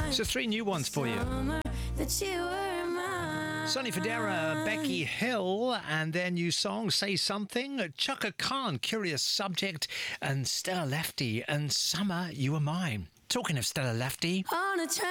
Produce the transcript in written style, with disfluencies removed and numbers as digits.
So 3 new ones for you. Sonny Fodera, Becky Hill, and their new song, Say Something. Chaka Khan, Curious Subject, and Stella Lefty, and Summer, You Are Mine. Talking of Stella Lefty...